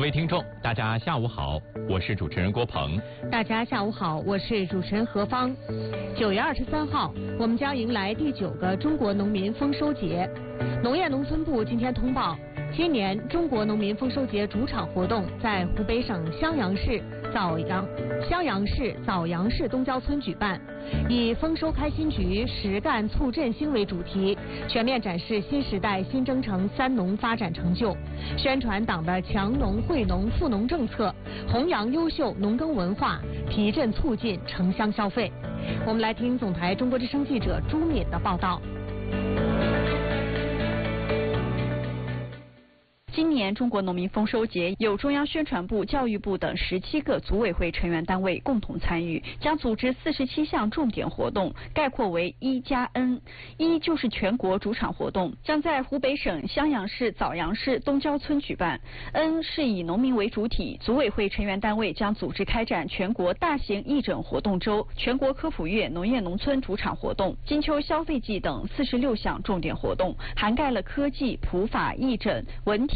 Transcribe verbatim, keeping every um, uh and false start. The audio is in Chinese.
位听众，大家下午好，我是主持人郭鹏。 大家下午好，我是主持人何芳。九月二十三号，我们将迎来第九个中国农民丰收节。农业农村部今天通报，今年中国农民丰收节主场活动在湖北省襄阳市枣阳襄阳市枣阳市东郊村举办，以丰收开新局，实干促振兴为主题，全面展示新时代新征程三农发展成就，宣传党的强农惠农富农政策，弘扬优秀农耕文化，提振促进城乡消费。我们来听总台中国之声记者朱敏的报道。 今年中国农民丰收节由中央宣传部、教育部等十七个组委会成员单位共同参与，将组织四十七项重点活动，概括为一加 N。一就是全国主场活动，将在湖北省襄阳市枣阳市东郊村举办。N 是以农民为主体，组委会成员单位将组织开展全国大型义诊活动周、全国科普月、农业农村主场活动、金秋消费季等四十六项重点活动，涵盖了科技、普法、义诊、文体。